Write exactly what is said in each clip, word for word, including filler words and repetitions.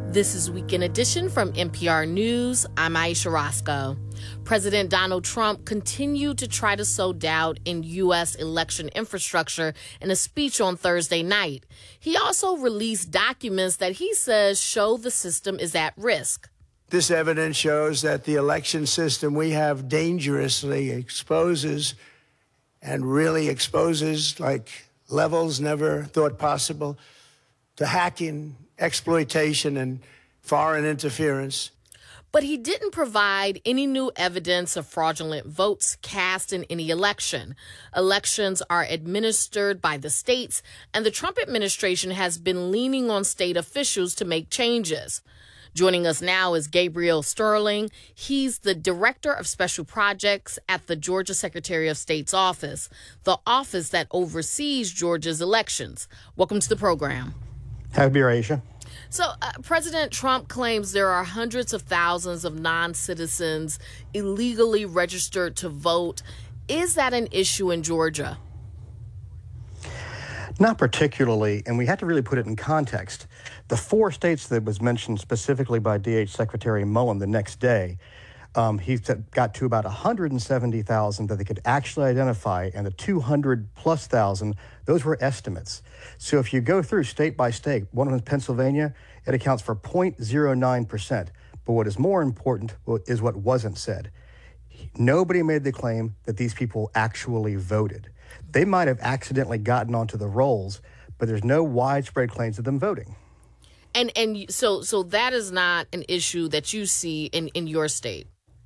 This is Weekend Edition from N P R News. I'm Aisha Roscoe. President Donald Trump continued to try to sow doubt in U S election infrastructure in a speech on Thursday night. He also released documents that he says show the system is at risk. This evidence shows that the election system we have dangerously exposes and really exposes like levels never thought possible to hacking, exploitation, and foreign interference. But he didn't provide any new evidence of fraudulent votes cast in any election. Elections are administered by the states, and the Trump administration has been leaning on state officials to make changes. Joining us now is Gabriel Sterling. He's the Director of Special Projects at the Georgia Secretary of State's office, the office that oversees Georgia's elections. Welcome to the program. Happy to be here, Aisha. So uh, President Trump claims there are hundreds of thousands of non-citizens illegally registered to vote. Is that an issue in Georgia? Not particularly, and we have to really put it in context. The four states that was mentioned specifically by D H Secretary Mullen the next day, um, he got to about one hundred seventy thousand that they could actually identify, and the two hundred plus thousand, those were estimates. So if you go through state by state, one of them is Pennsylvania, it accounts for zero point zero nine percent. But what is more important is what wasn't said. Nobody made the claim that these people actually voted. They might have accidentally gotten onto the rolls, but there's no widespread claims of them voting. And and so so that is not an issue that you see in, in your state?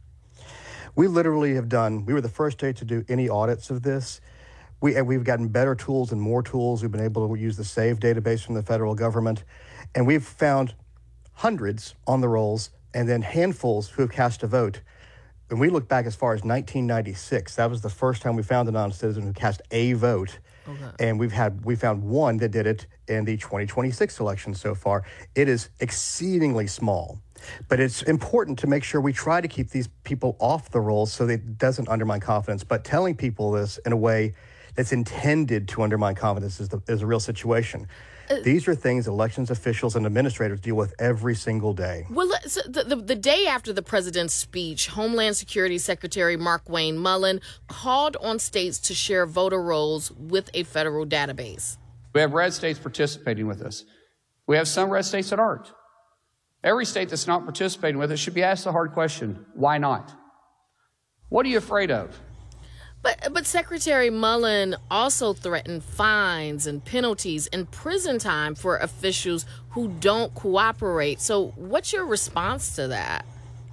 We literally have done, we were the first state to do any audits of this. We, we've gotten better tools and more tools. We've been able to use the SAVE database from the federal government, and we've found hundreds on the rolls and then handfuls who have cast a vote. And we look back as far as nineteen ninety-six. That was the first time we found a non-citizen who cast a vote. Okay. And we've had we found one that did it in the twenty twenty-six election so far. It is exceedingly small. But it's important to make sure we try to keep these people off the rolls so that it doesn't undermine confidence. But telling people this in a way that's intended to undermine confidence is, the, is a real situation. Uh, These are things elections officials and administrators deal with every single day. Well, so the, the, the day after the president's speech, Homeland Security Secretary Markwayne Mullin called on states to share voter rolls with a federal database. We have red states participating with us. We have some red states that aren't. Every state that's not participating with us should be asked the hard question, why not? What are you afraid of? But but Secretary Mullin also threatened fines and penalties and prison time for officials who don't cooperate. So what's your response to that?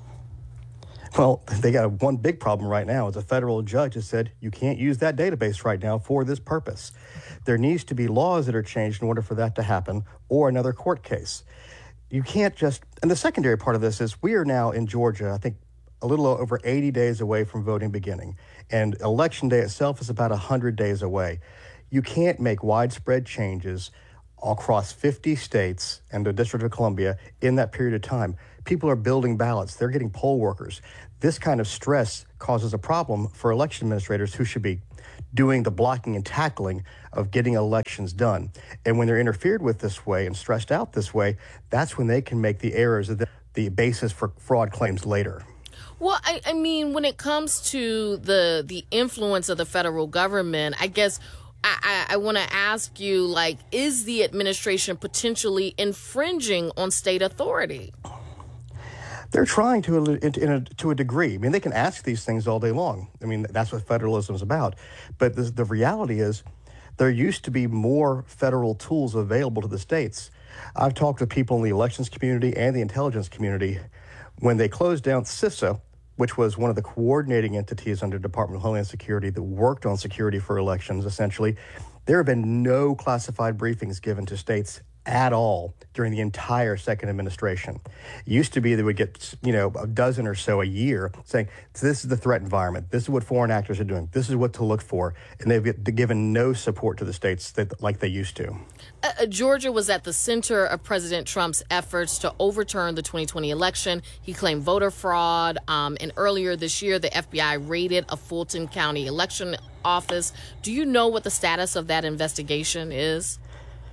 Well, they got one big problem right now. Is a federal judge has said you can't use that database right now for this purpose. There needs to be laws that are changed in order for that to happen, or another court case. You can't just, and the secondary part of this is we are now in Georgia, I think, a little over eighty days away from voting beginning. And election day itself is about one hundred days away. You can't make widespread changes across fifty states and the District of Columbia in that period of time. People are building ballots. They're getting poll workers. This kind of stress causes a problem for election administrators who should be doing the blocking and tackling of getting elections done. And when they're interfered with this way and stressed out this way, that's when they can make the errors of the, the basis for fraud claims later. Well, I, I mean, when it comes to the the influence of the federal government, I guess I, I, I want to ask you, like, is the administration potentially infringing on state authority? They're trying to a, in a, to a degree. I mean, they can ask these things all day long. I mean, that's what federalism is about. But the, the reality is there used to be more federal tools available to the states. I've talked to people in the elections community and the intelligence community. When they closed down CISA, which was one of the coordinating entities under Department of Homeland Security that worked on security for elections, essentially, there have been no classified briefings given to states at all during the entire second administration. It used to be they would get, you know, a dozen or so a year saying, this is the threat environment, this is what foreign actors are doing, this is what to look for, and they've given no support to the states that, like they used to. Uh, Georgia was at the center of President Trump's efforts to overturn the twenty twenty election. He claimed voter fraud, um, and earlier this year, the F B I raided a Fulton County election office. Do you know what the status of that investigation is?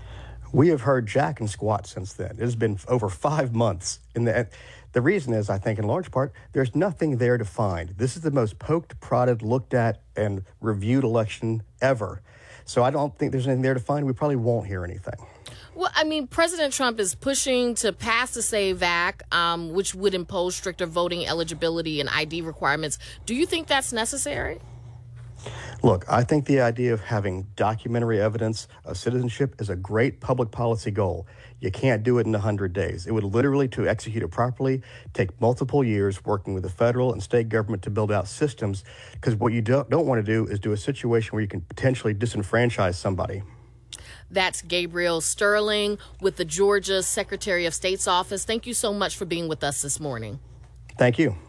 We have heard jack and squat since then. It has been over five months. And the, the reason is, I think, in large part, there's nothing there to find. This is the most poked, prodded, looked at, and reviewed election ever. So I don't think there's anything there to find. We probably won't hear anything. Well, I mean, President Trump is pushing to pass the SAVE Act, um, which would impose stricter voting eligibility and I D requirements. Do you think that's necessary? Look, I think the idea of having documentary evidence of citizenship is a great public policy goal. You can't do it in one hundred days. It would literally, to execute it properly, take multiple years working with the federal and state government to build out systems, because what you don't, don't want to do is do a situation where you can potentially disenfranchise somebody. That's Gabriel Sterling with the Georgia Secretary of State's office. Thank you so much for being with us this morning. Thank you.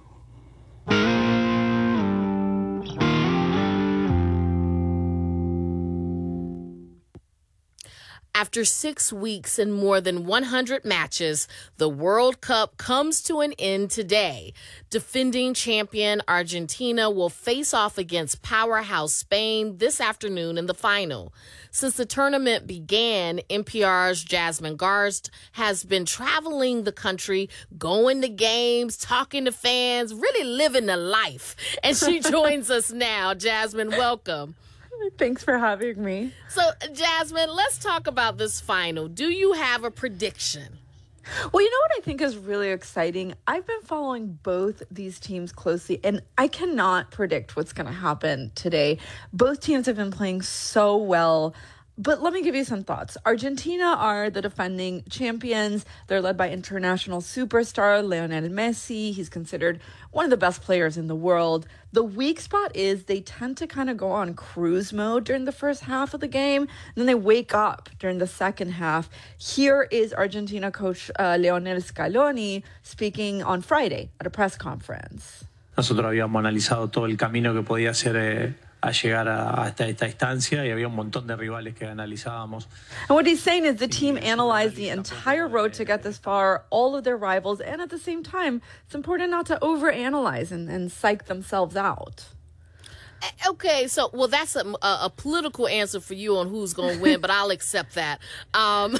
After six weeks and more than one hundred matches, the World Cup comes to an end today. Defending champion Argentina will face off against powerhouse Spain this afternoon in the final. Since the tournament began, N P R's Jasmine Garsd has been traveling the country, going to games, talking to fans, really living the life. And she joins us now. Jasmine, welcome. Thanks for having me. So, Jasmine, let's talk about this final. Do you have a prediction? Well, you know what I think is really exciting? I've been following both these teams closely, and I cannot predict what's going to happen today. Both teams have been playing so well. But let me give you some thoughts. Argentina are the defending champions. They're led by international superstar Lionel Messi. He's considered one of the best players in the world. The weak spot is they tend to kind of go on cruise mode during the first half of the game, and then they wake up during the second half. Here is Argentina coach uh, Lionel Scaloni speaking on Friday at a press conference. Nosotros habíamos analizado todo el camino que podía ser eh, a llegar a, hasta esta instancia y había un montón de rivales que analizábamos. And what he's saying is the team analyzed the entire road to get this far, all of their rivals, and at the same time, it's important not to overanalyze and, and psych themselves out. Okay, so, well, that's a, a, a political answer for you on who's going to win, but I'll accept that. Um,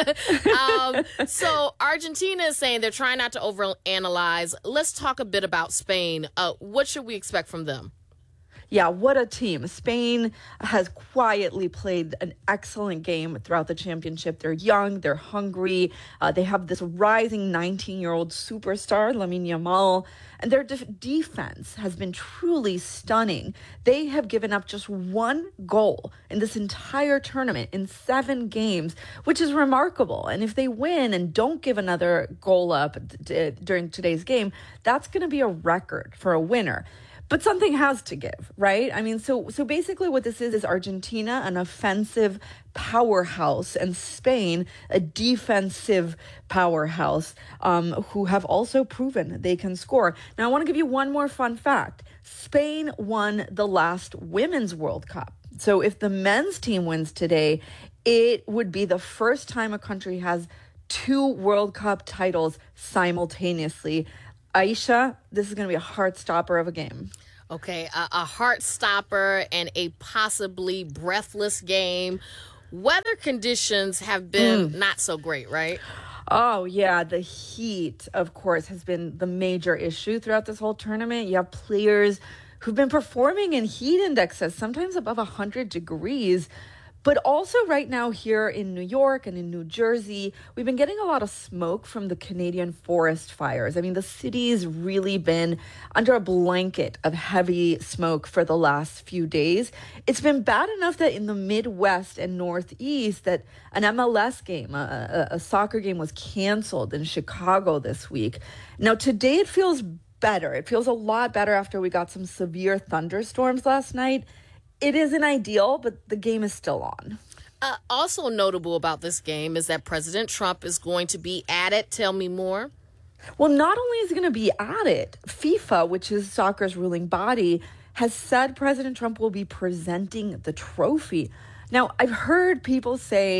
um, so Argentina is saying they're trying not to overanalyze. Let's talk a bit about Spain. Uh, what should we expect from them? Yeah, what a team. Spain has quietly played an excellent game throughout the championship. They're young, they're hungry. Uh, they have this rising nineteen-year-old superstar, Lamine Yamal, and their de- defense has been truly stunning. They have given up just one goal in this entire tournament in seven games, which is remarkable. And if they win and don't give another goal up d- during today's game, that's going to be a record for a winner. But something has to give, right? I mean, so so basically what this is is Argentina, an offensive powerhouse, and Spain, a defensive powerhouse, um, who have also proven they can score. Now, I want to give you one more fun fact. Spain won the last Women's World Cup. So if the men's team wins today, it would be the first time a country has two World Cup titles simultaneously. Aisha, this is going to be a heart stopper of a game. Okay, a, a heart stopper and a possibly breathless game. Weather conditions have been mm. not so great, right? Oh, yeah. The heat, of course, has been the major issue throughout this whole tournament. You have players who've been performing in heat indexes, sometimes above one hundred degrees. But also right now here in New York and in New Jersey, we've been getting a lot of smoke from the Canadian forest fires. I mean, the city's really been under a blanket of heavy smoke for the last few days. It's been bad enough that in the Midwest and Northeast that an M L S game, a, a, a soccer game, was canceled in Chicago this week. Now, today it feels better. It feels a lot better after we got some severe thunderstorms last night. It isn't ideal, but the game is still on. Uh, also notable about this game is that President Trump is going to be at it. Tell me more. Well, not only is he going to be at it, FIFA, which is soccer's ruling body, has said President Trump will be presenting the trophy. Now, I've heard people say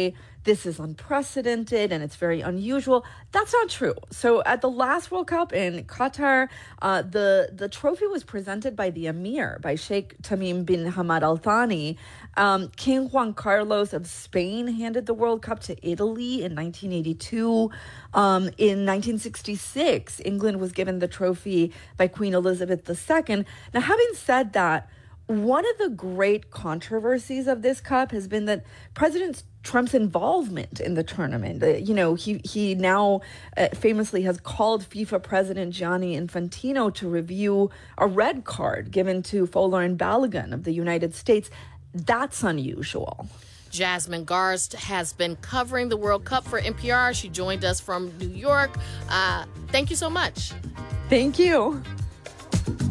this is unprecedented and it's very unusual. That's not true. So at the last World Cup in Qatar, uh, the, the trophy was presented by the Emir, by Sheikh Tamim bin Hamad Al Thani. Um, King Juan Carlos of Spain handed the World Cup to Italy in nineteen eighty-two. Um, in nineteen sixty-six, England was given the trophy by Queen Elizabeth the Second. Now, having said that, one of the great controversies of this cup has been that President Trump's involvement in the tournament. Uh, you know, he he now uh, famously has called FIFA President Gianni Infantino to review a red card given to Folarin Balogun of the United States. That's unusual. Jasmine Garsd has been covering the World Cup for N P R. She joined us from New York. Uh, thank you so much. Thank you.